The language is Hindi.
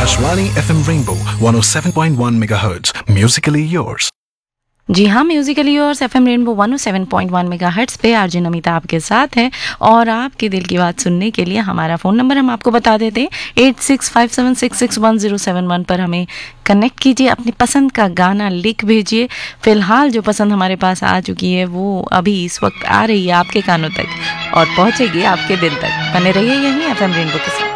Akashvani FM Rainbow 107.1 MHz. Musically yours. जी हाँ, म्यूजिकली और एफएम रेनबो 107.1 मेगाहर्ट्ज़ पे आरजे नमिता आपके साथ है। और आपके दिल की बात सुनने के लिए हमारा फ़ोन नंबर हम आपको बता देते हैं, 8657661071 पर हमें कनेक्ट कीजिए, अपनी पसंद का गाना लिख भेजिए। फ़िलहाल जो पसंद हमारे पास आ चुकी है वो अभी इस वक्त आ रही है आपके कानों तक और पहुँचेगी आपके दिल तक। बने रहिए यहीं एफएम रेनबो के साथ।